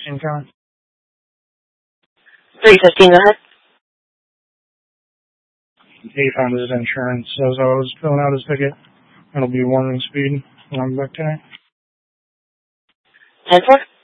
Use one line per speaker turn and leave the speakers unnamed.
income.
315, go ahead.
He found his insurance as I was filling out his ticket. It'll be warning speed when I'm back tonight.
10-4.